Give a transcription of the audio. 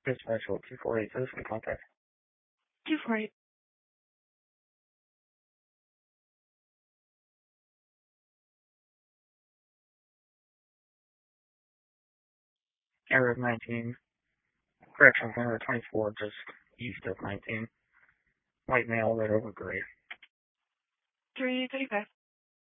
Dispatchable 248, this is contact. 248. Area of 19. Correction, number 24, just east of 19. White male, red over gray. 335.